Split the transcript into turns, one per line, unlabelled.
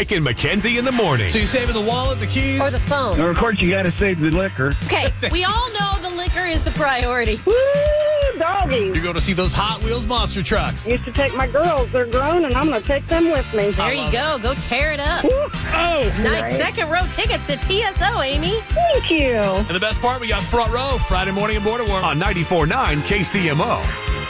Mike and Mackenzie in the morning.
So you're saving the wallet, the keys?
Or the phone.
Of course, you got to save the liquor.
Okay, we all know the liquor is the priority.
Woo, doggy.
You're going to see those Hot Wheels monster trucks.
Used to take my girls. They're grown, and I'm going to take them with me.
There you go. Go tear it up.
Oh!
Nice second row tickets to TSO, Amy.
Thank you.
And the best part, we got front row Friday morning in Border War.
On 94.9 KCMO.